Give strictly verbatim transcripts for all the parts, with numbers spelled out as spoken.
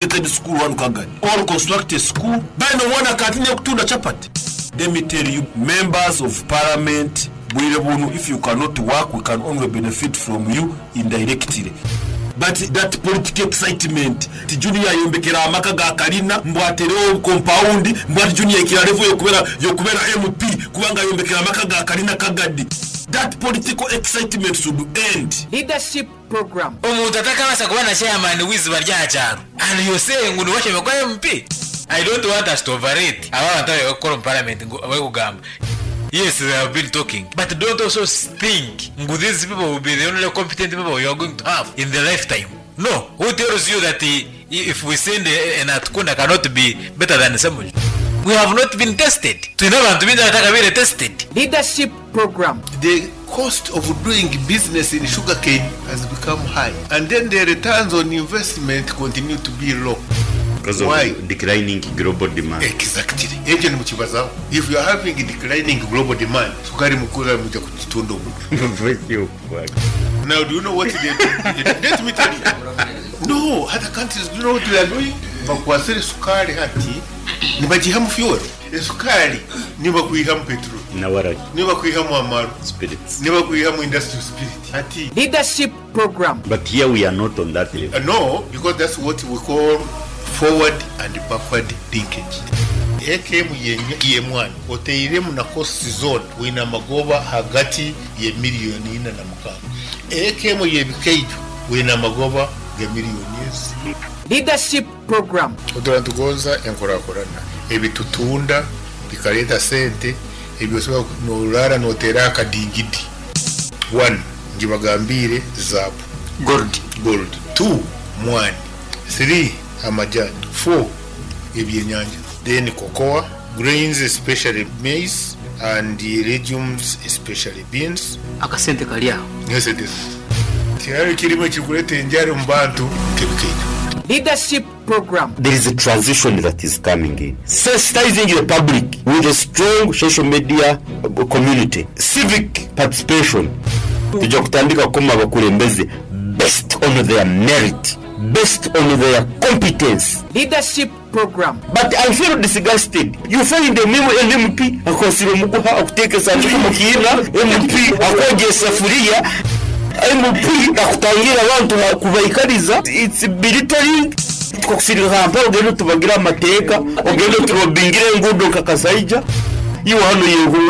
renovated school one kagadi or construct a school bano wana katinya kutunda chapati. Let me tell you, members of parliament, if you cannot work, we can only benefit from you indirectly. But that political excitement, the junior yombekera amaka ga kalina mbwatereo compound mbwati junior ikira level yokubera yokubera M P kubanga yombekera amaka ga kalina kagadi. That political excitement should end. Leadership program. Omuntu atakabasa kubana chairman wizi barya acharo. And you say ngunu washe mekwa M P. I don't want us to overrate. I want to call on parliament ngugamba. Yes, they have been talking, but don't also think these people will be the only competent people you are going to have in the lifetime. No, who tells you that if we send an Atkunda cannot be better than someone? We have not been tested. To never to be that tested. Leadership program. The cost of doing business in sugarcane has become high, and then the returns on investment continue to be low. Because Why? of declining global demand. Exactly. If you are having declining global demand, now do you know what they do? Let me tell you. No, other countries do you know what they are doing? Bakwasiri sukari hati nibajihamu fuel. Sukari niba kuihamu petrol. Nawara. Niba kuihamu amaru. Spirits. Niba kuihamu industrial spirit. Hati. Leadership program. But here we are not on that level. Uh, no, because that's what we call forward and backward linkage. Ekemu ye mwana oteiremu na cost zone wina magoba hagati ye milioni ina na mukanga. Ekemu ye bikeju wina magoba ge milioni. Leadership program. Oturantugonza enkorakorana ebitutunda bikaleta sente ebyosoba nolara notera kadingidi. One njibagambire zabu gold gold. Two mwani. Three amajani. Four ebyenyanja. Then cocoa, grains especially maize, and legumes especially beans. Akasente kalia. Yes it is. Tiari kilimo chikulete njari mbantu kebikeina. Leadership program. There is a transition that is coming in. Sensitizing the public with a strong social media community. Civic participation. Tujja kutandika koma bakulembeze based on their merit, based on their competence. Leadership program. But I feel disgusted. You find the memo M P akosira muguha akuteka sanduku mukina M P akoje safuria M P akutangira abantu kubayikariza. It's belittling. Tukusirira hamba ogendo tubagira amateka ogendo turobingire ngudo kakasaija. You are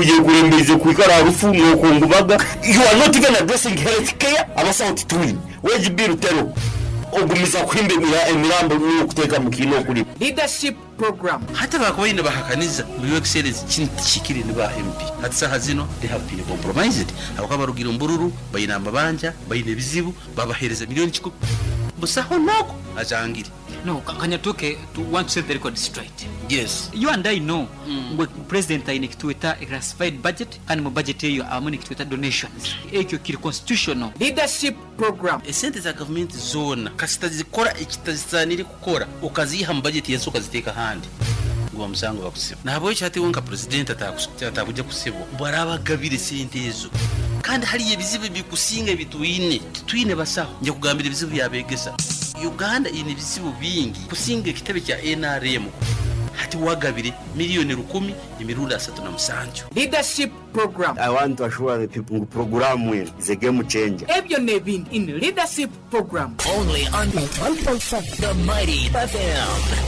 You are not even addressing health care. Abasa utituni. Weji biru tero. Ogumiza kuhimbe emirambo niyo kuteka mukino kuli. Leadership program. Hata bakwine bahakaniza muri excellence kintu kikiri ni ba M P. Hatsa hazino they have been compromised. Abakabarugira mbururu bayinamba banja bayine bizibu babahereza milioni kiko. Busaho nako ajangiri. No, Kanyatuke to want to set the record straight. Yes. You and I know mm. President in a classified budget and my budget you are money to donations. Ekyo kiri constitutional. Leadership program. Esente za government zone kasitazikora ikitazaniri kukora ukaziha budget yesu ukaziteka handi. Ngo msango bakusiba. Nabo cyati wonka president atakuja kusibo. Baraba gabire sente ezo. Kandi hari yebizibe bikusinga bituine. Tuine basaho. Nje kugambira ibizibu yabegesa. Uganda ini bisibu bingi kusinga kitebe kya N R M hati wagabire milioni rukumi imirundi asatu na musanju. Leadership program. I want to assure the people program win is a game changer. Ebyo nebindi in leadership program only on one point seven the Mighty F M.